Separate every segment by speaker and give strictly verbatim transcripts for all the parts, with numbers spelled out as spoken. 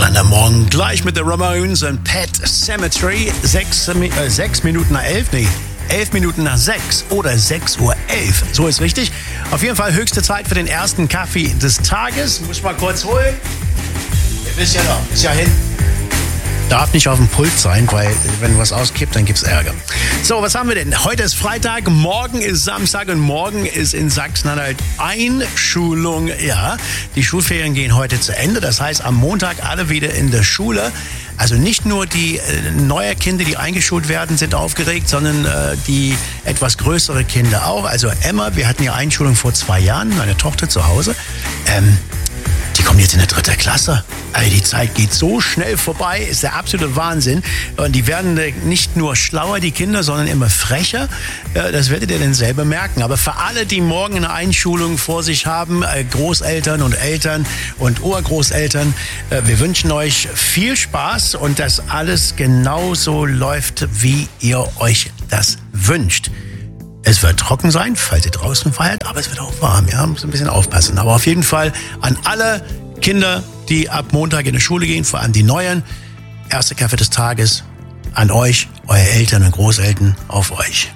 Speaker 1: Rockland am Morgen gleich mit The Ramones und Pet Sematary. Sechs, äh, sechs Minuten nach elf, nee, elf Minuten nach sechs oder sechs Uhr elf. So ist richtig. Auf jeden Fall höchste Zeit für den ersten Kaffee des Tages. Muss ich mal kurz holen. Ihr wisst ja noch, ist ja hin. Darf nicht auf dem Pult sein, weil wenn was auskippt, dann gibt's Ärger. So, was haben wir denn? Heute ist Freitag, morgen ist Samstag und morgen ist in Sachsen-Anhalt Einschulung. Ja, die Schulferien gehen heute zu Ende. Das heißt, am Montag alle wieder in der Schule. Also nicht nur die äh, neuen Kinder, die eingeschult werden, sind aufgeregt, sondern äh, die etwas größere Kinder auch. Also Emma, wir hatten ja Einschulung vor zwei Jahren, meine Tochter zu Hause. Ähm, Die kommen jetzt in der dritte Klasse. Also die Zeit geht so schnell vorbei, ist der absolute Wahnsinn. Und die werden nicht nur schlauer, die Kinder, sondern immer frecher. Das werdet ihr dann selber merken. Aber für alle, die morgen eine Einschulung vor sich haben, Großeltern und Eltern und Urgroßeltern, wir wünschen euch viel Spaß und dass alles genauso läuft, wie ihr euch das wünscht. Es wird trocken sein, falls ihr draußen feiert, aber es wird auch warm. Ja, muss ein bisschen aufpassen. Aber auf jeden Fall an alle Kinder, die ab Montag in die Schule gehen, vor allem die Neuen, erster Kaffee des Tages an euch, eure Eltern und Großeltern, auf euch.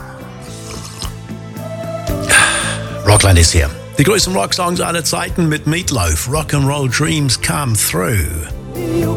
Speaker 1: Rockland ist hier. Die größten Rocksongs aller Zeiten mit Meatloaf. Rock'n'Roll Dreams Come Through.